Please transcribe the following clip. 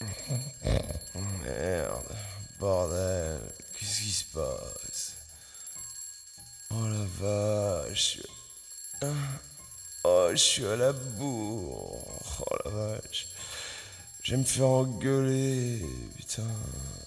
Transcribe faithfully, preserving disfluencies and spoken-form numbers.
Merde, bordel, qu'est-ce qui se passe? Oh la vache. Oh, je suis à la bourre. Oh la vache. Je vais me faire engueuler, putain.